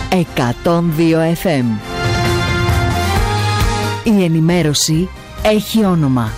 102 FM. Η ενημέρωση έχει όνομα.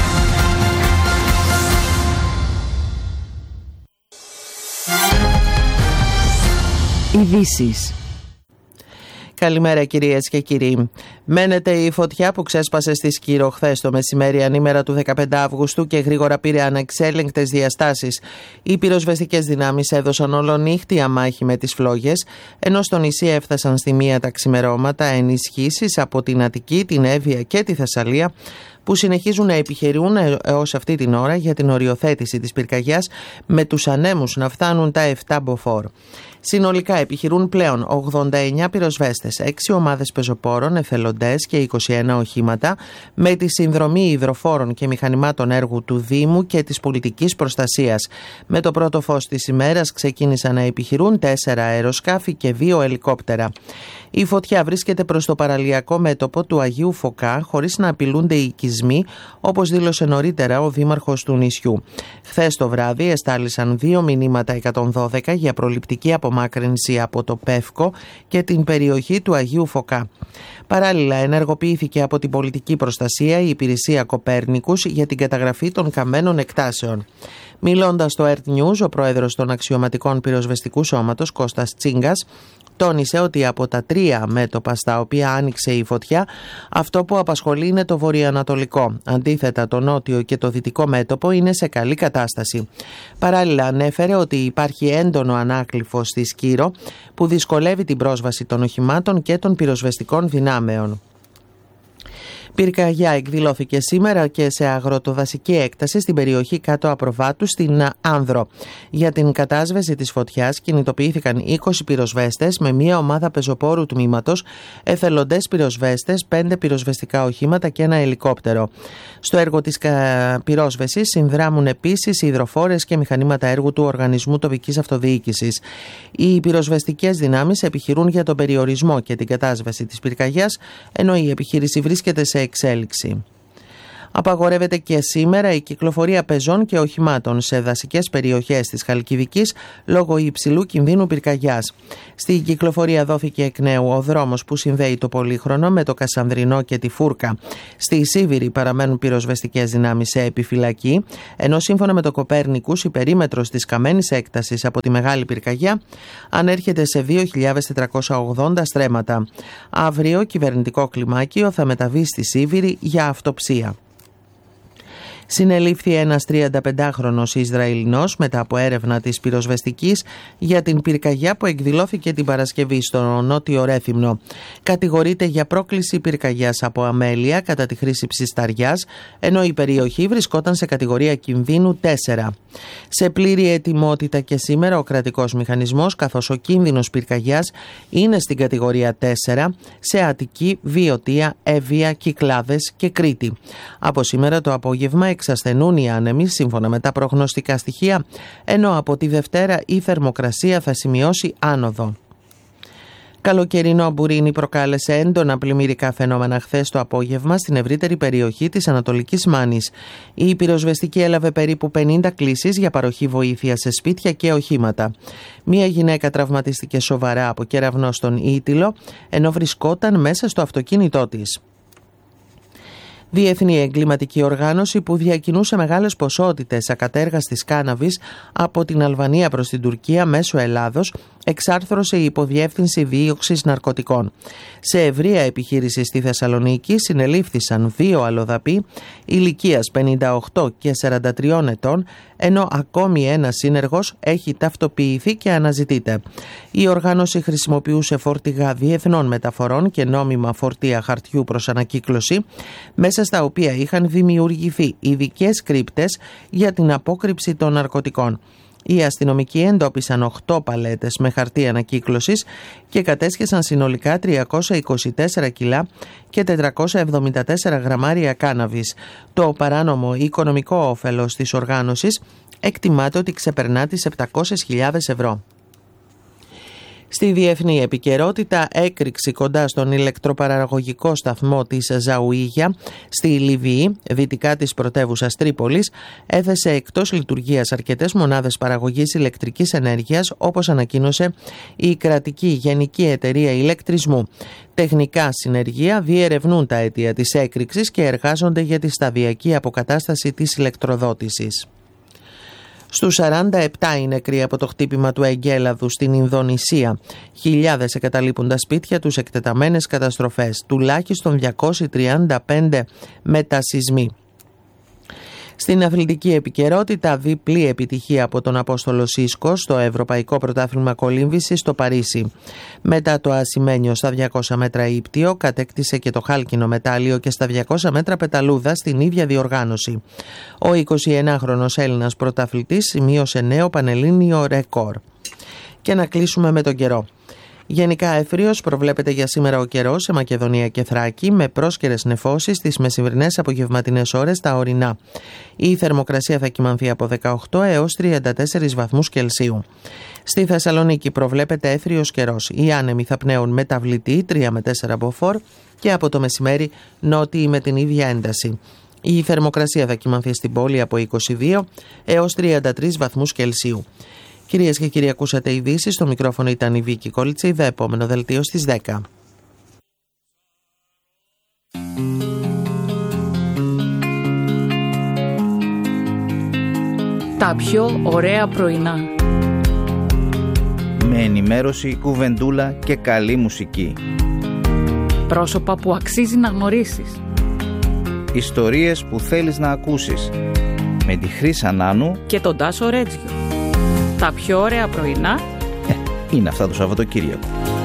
Ειδήσεις. Καλημέρα κυρίες και κύριοι. Μένεται η φωτιά που ξέσπασε στη Σκύρο χθες το μεσημέρι ανήμερα του 15 Αυγούστου και γρήγορα πήρε ανεξέλεγκτες διαστάσεις. Οι πυροσβεστικές δυνάμεις έδωσαν ολονύχτια μάχη με τις φλόγες, ενώ στο νησί έφτασαν στη μία τα ξημερώματα ενισχύσεις από την Αττική, την Εύβοια και τη Θεσσαλία, που συνεχίζουν να επιχειρούν έως αυτή την ώρα για την οριοθέτηση της πυρκαγιάς, με τους ανέμους να φτάνουν τα 7 μποφόρ. Συνολικά επιχειρούν πλέον 89 πυροσβέστες, 6 ομάδες πεζοπόρων, εθελοντές και 21 οχήματα, με τη συνδρομή υδροφόρων και μηχανημάτων έργου του Δήμου και της πολιτικής προστασίας. Με το πρώτο φως της ημέρας ξεκίνησαν να επιχειρούν 4 αεροσκάφη και 2 ελικόπτερα. Η φωτιά βρίσκεται προς το παραλιακό μέτωπο του Αγίου Φωκά, χωρίς να απειλούνται οι οικισμοί, όπως δήλωσε νωρίτερα ο δήμαρχος του νησιού. Χθες το βράδυ εστάλησαν 2 μηνύματα 112 για προληπτική απομάκρυνση από το Πεύκο και την περιοχή του Αγίου Φωκά. Παράλληλα, ενεργοποιήθηκε από την πολιτική προστασία η υπηρεσία Κοπέρνικους για την καταγραφή των καμένων εκτάσεων. Μιλώντας στο Earth News, ο πρόεδρος των αξιωματικών πυροσβεστικού σώματος, Κώστας Τσίγκας, τόνισε ότι από τα 3 μέτωπα στα οποία άνοιξε η φωτιά, αυτό που απασχολεί είναι το βορειοανατολικό. Αντίθετα, το νότιο και το δυτικό μέτωπο είναι σε καλή κατάσταση. Παράλληλα, ανέφερε ότι υπάρχει έντονο ανάκλυφο στη Σκύρο που δυσκολεύει την πρόσβαση των οχημάτων και των πυροσβεστικών δυνάμεων. Πυρκαγιά εκδηλώθηκε σήμερα και σε αγροτοδασική έκταση στην περιοχή κάτω Απροβάτου στην Άνδρο. Για την κατάσβεση της φωτιάς κινητοποιήθηκαν 20 πυροσβέστες με μία ομάδα πεζοπόρου τμήματος, εθελοντές πυροσβέστες, 5 πυροσβεστικά οχήματα και ένα ελικόπτερο. Στο έργο της πυρόσβεσης συνδράμουν επίσης υδροφόρες και μηχανήματα έργου του Οργανισμού Τοπικής Αυτοδιοίκησης. Οι πυροσβεστικές δυνάμεις επιχειρούν για τον περιορισμό και την κατάσβεση της πυρκαγιάς, ενώ η επιχείρηση βρίσκεται σε εξέλιξη. Απαγορεύεται και σήμερα η κυκλοφορία πεζών και οχημάτων σε δασικές περιοχές της Χαλκιδικής λόγω υψηλού κινδύνου πυρκαγιάς. Στην κυκλοφορία δόθηκε εκ νέου ο δρόμος που συνδέει το Πολύχρονο με το Κασανδρινό και τη Φούρκα. Στη Σίβηρη παραμένουν πυροσβεστικές δυνάμεις σε επιφυλακή, ενώ σύμφωνα με το Κοπέρνικους η περίμετρος της καμένης έκτασης από τη Μεγάλη Πυρκαγιά ανέρχεται σε 2.480 στρέμματα. Αύριο κυβερνητικό κλιμάκιο θα μεταβεί στη Σίβηρη για αυτοψία. Συνελήφθη ένας 35χρονος Ισραηλινός μετά από έρευνα της πυροσβεστικής για την πυρκαγιά που εκδηλώθηκε την Παρασκευή στο Νότιο Ρέθυμνο. Κατηγορείται για πρόκληση πυρκαγιάς από αμέλεια κατά τη χρήση ψισταριάς, ενώ η περιοχή βρισκόταν σε κατηγορία κινδύνου 4. Σε πλήρη ετοιμότητα και σήμερα ο κρατικός μηχανισμός, καθώς ο κίνδυνος πυρκαγιάς είναι στην κατηγορία 4 σε Αττική, Βιωτία, Εύβοια, Κυκλάδες και Κρήτη. Από σήμερα το απόγευμα εξασθενούν οι άνεμοι σύμφωνα με τα προγνωστικά στοιχεία, ενώ από τη Δευτέρα η θερμοκρασία θα σημειώσει άνοδο. Καλοκαιρινό μπουρίνι προκάλεσε έντονα πλημμυρικά φαινόμενα χθες το απόγευμα στην ευρύτερη περιοχή της Ανατολικής Μάνης. Η πυροσβεστική έλαβε περίπου 50 κλήσεις για παροχή βοήθεια σε σπίτια και οχήματα. Μία γυναίκα τραυματίστηκε σοβαρά από κεραυνό στον Ήτυλο, ενώ βρισκόταν μέσα στο αυτοκίνητό της. Διεθνή εγκληματική οργάνωση που διακινούσε μεγάλες ποσότητες ακατέργαστης κάναβης από την Αλβανία προς την Τουρκία μέσω Ελλάδος εξάρθρωσε η Υποδιεύθυνση Δίωξης Ναρκωτικών. Σε ευρεία επιχείρηση στη Θεσσαλονίκη συνελήφθησαν 2 αλλοδαποί ηλικίας 58 και 43 ετών, ενώ ακόμη ένας σύνεργος έχει ταυτοποιηθεί και αναζητείται. Η οργάνωση χρησιμοποιούσε φορτηγά διεθνών μεταφορών και νόμιμα φορτία χαρτιού προς ανακύκλωση, μέσα στα οποία είχαν δημιουργηθεί ειδικές κρύπτες για την απόκρυψη των ναρκωτικών. Οι αστυνομικοί εντόπισαν 8 παλέτες με χαρτί ανακύκλωσης και κατέσχεσαν συνολικά 324 κιλά και 474 γραμμάρια κάναβης. Το παράνομο οικονομικό όφελος της οργάνωσης εκτιμάται ότι ξεπερνά τις 700.000 ευρώ. Στη διεθνή επικαιρότητα, έκρηξη κοντά στον ηλεκτροπαραγωγικό σταθμό της Ζαουίγια στη Λιβύη, δυτικά της πρωτεύουσας Τρίπολης, έθεσε εκτός λειτουργίας αρκετές μονάδες παραγωγής ηλεκτρικής ενέργειας, όπως ανακοίνωσε η κρατική Γενική Εταιρεία Ηλεκτρισμού. Τεχνικά συνεργεία διερευνούν τα αίτια της έκρηξης και εργάζονται για τη σταδιακή αποκατάσταση της ηλεκτροδότησης. Στους 47 οι νεκροί από το χτύπημα του εγκέλαδου στην Ινδονησία. Χιλιάδες εγκαταλείπουν τα σπίτια τους, εκτεταμένες καταστροφές. Τουλάχιστον 235 μετασεισμοί. Στην αθλητική επικαιρότητα, διπλή επιτυχία από τον Απόστολο Σίσκο στο Ευρωπαϊκό Πρωτάθλημα Κολύμβησης στο Παρίσι. Μετά το ασημένιο στα 200 μέτρα ύπτιο, κατέκτησε και το χάλκινο μετάλλιο και στα 200 μέτρα πεταλούδα στην ίδια διοργάνωση. Ο 21χρονος Έλληνας πρωταθλητής σημείωσε νέο πανελλήνιο ρεκόρ. Και να κλείσουμε με τον καιρό. Γενικά εύριος προβλέπεται για σήμερα ο καιρός σε Μακεδονία και Θράκη, με πρόσκαιρες νεφώσεις στις μεσημβρινές απογευματινές ώρες στα ορεινά. Η θερμοκρασία θα κυμανθεί από 18 έως 34 βαθμούς Κελσίου. Στη Θεσσαλονίκη προβλέπεται εύριος καιρός. Οι άνεμοι θα πνέουν μεταβλητή 3 με 4 μποφόρ και από το μεσημέρι νότιοι με την ίδια ένταση. Η θερμοκρασία θα κυμανθεί στην πόλη από 22 έως 33 βαθμούς Κελσίου. Κυρίες και κύριοι, ακούσατε ειδήσεις. Στο μικρόφωνο ήταν η Βίκη Κόλτσιδα. Επόμενο δελτίο στις 10. Τα πιο ωραία πρωινά. Με ενημέρωση, κουβεντούλα και καλή μουσική. Πρόσωπα που αξίζει να γνωρίσεις. Ιστορίες που θέλεις να ακούσεις. Με τη Χρύσα Νάνου Και τον Τάσο Ρέτζιο. Τα πιο ωραία πρωινά είναι αυτά το Σαββατοκύριακο.